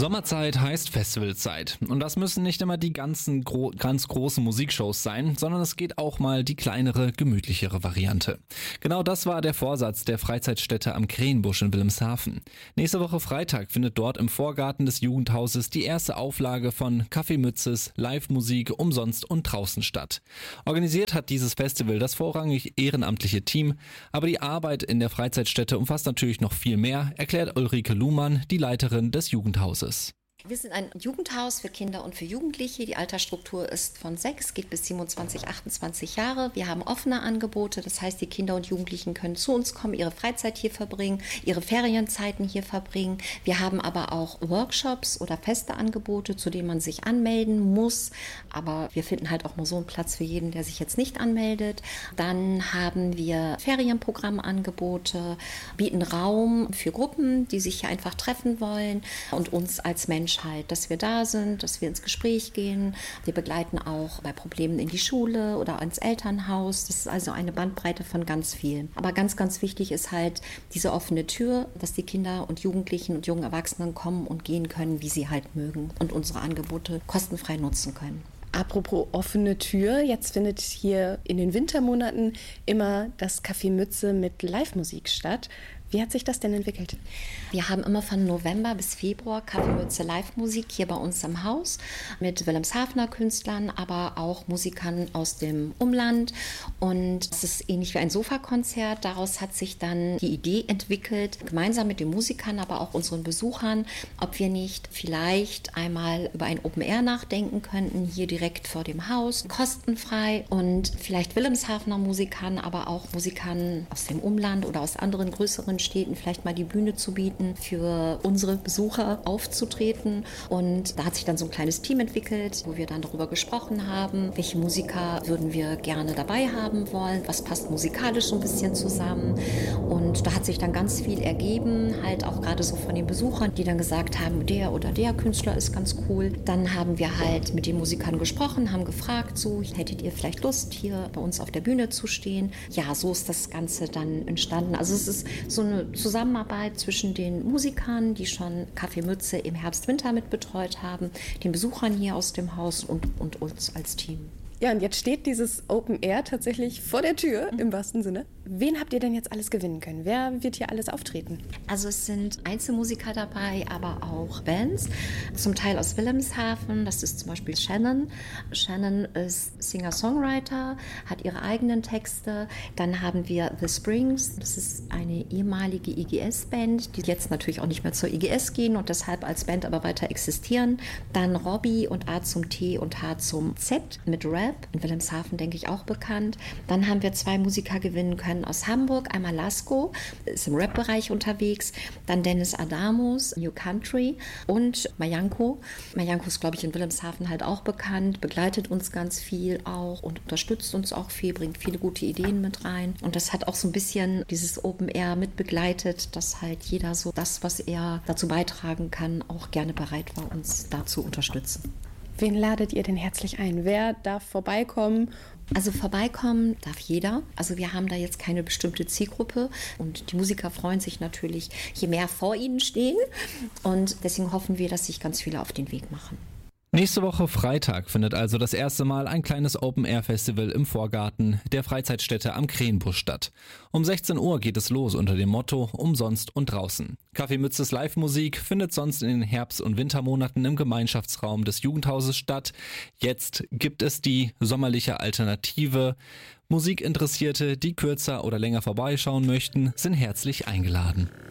Sommerzeit heißt Festivalzeit. Und das müssen nicht immer die ganz großen Musikshows sein, sondern es geht auch mal die kleinere, gemütlichere Variante. Genau das war der Vorsatz der Freizeitstätte am Krähenbusch in Wilhelmshaven. Nächste Woche Freitag findet dort im Vorgarten des Jugendhauses die erste Auflage von Kaffee Mützes Live-Musik umsonst und draußen statt. Organisiert hat dieses Festival das vorrangig ehrenamtliche Team, aber die Arbeit in der Freizeitstätte umfasst natürlich noch viel mehr, erklärt Ulrike Luhmann, die Leiterin des Jugendhauses. Wir sind ein Jugendhaus für Kinder und für Jugendliche. Die Altersstruktur ist von 6, geht bis 27, 28 Jahre. Wir haben offene Angebote, das heißt, die Kinder und Jugendlichen können zu uns kommen, ihre Freizeit hier verbringen, ihre Ferienzeiten hier verbringen. Wir haben aber auch Workshops oder feste Angebote, zu denen man sich anmelden muss. Aber wir finden halt auch mal so einen Platz für jeden, der sich jetzt nicht anmeldet. Dann haben wir Ferienprogrammangebote, bieten Raum für Gruppen, die sich hier einfach treffen wollen und uns als Menschheit, dass wir da sind, dass wir ins Gespräch gehen. Wir begleiten auch bei Problemen in die Schule oder ins Elternhaus. Das ist also eine Bandbreite von ganz vielen. Aber ganz, ganz wichtig ist halt diese offene Tür, dass die Kinder und Jugendlichen und jungen Erwachsenen kommen und gehen können, wie sie halt mögen und unsere Angebote kostenfrei nutzen können. Apropos offene Tür, jetzt findet hier in den Wintermonaten immer das Café Mütze mit Live-Musik statt. Wie hat sich das denn entwickelt? Wir haben immer von November bis Februar Kaffee Mütze Live-Musik hier bei uns im Haus mit Wilhelmshavener Künstlern, aber auch Musikern aus dem Umland. Und es ist ähnlich wie ein Sofakonzert. Daraus hat sich dann die Idee entwickelt, gemeinsam mit den Musikern, aber auch unseren Besuchern, ob wir nicht vielleicht einmal über ein Open Air nachdenken könnten, hier direkt vor dem Haus, kostenfrei und vielleicht Wilhelmshavener Musikern, aber auch Musikern aus dem Umland oder aus anderen größeren Städten vielleicht mal die Bühne zu bieten, für unsere Besucher aufzutreten. Und da hat sich dann so ein kleines Team entwickelt, wo wir dann darüber gesprochen haben, welche Musiker würden wir gerne dabei haben wollen, was passt musikalisch so ein bisschen zusammen. Und da hat sich dann ganz viel ergeben, halt auch gerade so von den Besuchern, die dann gesagt haben, der oder der Künstler ist ganz cool. Dann haben wir halt mit den Musikern gesprochen, haben gefragt, so, hättet ihr vielleicht Lust, hier bei uns auf der Bühne zu stehen? Ja, so ist das Ganze dann entstanden. Also es ist so eine Zusammenarbeit zwischen den Musikern, die schon Kaffee Mütze im Herbst-Winter mit betreut haben, den Besuchern hier aus dem Haus und uns als Team. Ja, und jetzt steht dieses Open Air tatsächlich vor der Tür, im wahrsten Sinne. Wen habt ihr denn jetzt alles gewinnen können? Wer wird hier alles auftreten? Also es sind Einzelmusiker dabei, aber auch Bands, zum Teil aus Wilhelmshaven. Das ist zum Beispiel Shannon. Shannon ist Singer-Songwriter, hat ihre eigenen Texte. Dann haben wir The Springs. Das ist eine ehemalige IGS-Band, die jetzt natürlich auch nicht mehr zur IGS gehen und deshalb als Band aber weiter existieren. Dann Robbie und A zum T und H zum Z mit Rap. In Wilhelmshaven, denke ich, auch bekannt. Dann haben wir 2 Musiker gewinnen können aus Hamburg. Einmal Lasko, ist im Rap-Bereich unterwegs. Dann Dennis Adamus, New Country. Und Mayanko. Mayanko ist, glaube ich, in Wilhelmshaven halt auch bekannt, begleitet uns ganz viel auch und unterstützt uns auch viel, bringt viele gute Ideen mit rein. Und das hat auch so ein bisschen dieses Open Air mit begleitet, dass halt jeder so das, was er dazu beitragen kann, auch gerne bereit war, uns da zu unterstützen. Wen ladet ihr denn herzlich ein? Wer darf vorbeikommen? Also vorbeikommen darf jeder. Also wir haben da jetzt keine bestimmte Zielgruppe und die Musiker freuen sich natürlich, je mehr vor ihnen stehen. Und deswegen hoffen wir, dass sich ganz viele auf den Weg machen. Nächste Woche Freitag findet also das erste Mal ein kleines Open-Air-Festival im Vorgarten der Freizeitstätte am Krähenbusch statt. Um 16 Uhr geht es los unter dem Motto Umsonst und draußen. Kaffee Mützes Live-Musik findet sonst in den Herbst- und Wintermonaten im Gemeinschaftsraum des Jugendhauses statt. Jetzt gibt es die sommerliche Alternative. Musikinteressierte, die kürzer oder länger vorbeischauen möchten, sind herzlich eingeladen.